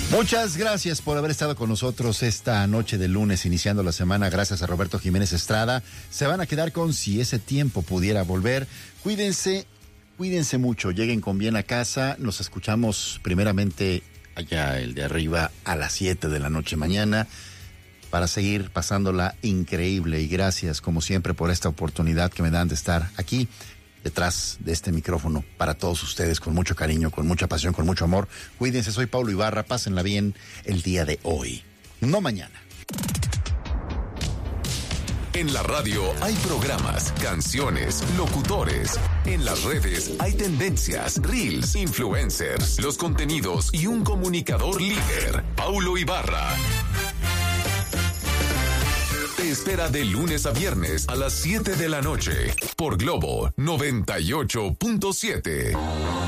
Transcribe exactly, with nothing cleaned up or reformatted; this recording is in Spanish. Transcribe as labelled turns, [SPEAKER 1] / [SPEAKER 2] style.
[SPEAKER 1] Muchas gracias por haber estado con nosotros esta noche de lunes, iniciando la semana. Gracias a Roberto Jiménez Estrada. Se van a quedar con Si ese tiempo pudiera volver. Cuídense, cuídense mucho. Lleguen con bien a casa. Nos escuchamos primeramente allá el de arriba a las siete de la noche mañana para seguir pasándola increíble. Y gracias, como siempre, por esta oportunidad que me dan de estar aquí detrás de este micrófono para todos ustedes, con mucho cariño, con mucha pasión, con mucho amor. Cuídense, soy Paulo Ibarra, pásenla bien el día de hoy, no mañana.
[SPEAKER 2] En la radio hay programas, canciones, locutores. En las redes hay tendencias, reels, influencers, los contenidos y un comunicador líder. Paulo Ibarra te espera de lunes a viernes a las siete de la noche por Globo noventa y ocho punto siete.